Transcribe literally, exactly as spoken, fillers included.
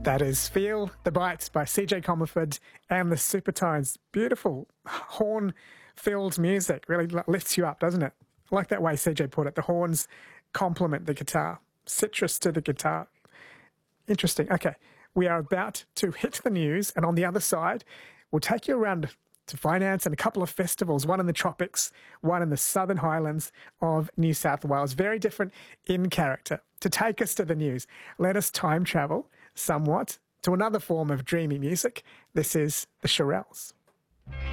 That is Feel the Bites by C J Comerford and the Supertones. Beautiful horn-filled music. Really lifts you up, doesn't it? I like that way C J put it. The horns complement the guitar. Citrus to the guitar. Interesting. Okay, we are about to hit the news, and on the other side, we'll take you around to finance and a couple of festivals, one in the tropics, one in the Southern Highlands of New South Wales. Very different in character. To take us to the news, let us time travel somewhat to another form of dreamy music. This is the Shirelles.